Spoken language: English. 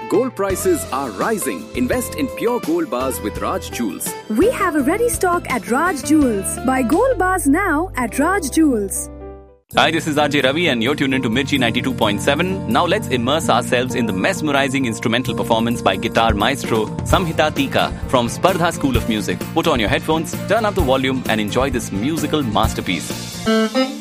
Gold prices are rising. Invest in pure gold bars with Raj Jewels. We have a ready stock at Raj Jewels. Buy gold bars now at Raj Jewels. Hi, this is RJ Ravi and you're tuned into Mirchi 92.7. Now let's immerse ourselves in the mesmerizing instrumental performance by guitar maestro Samhita Tika from Spardha School of Music. Put on your headphones, turn up the volume and enjoy this musical masterpiece.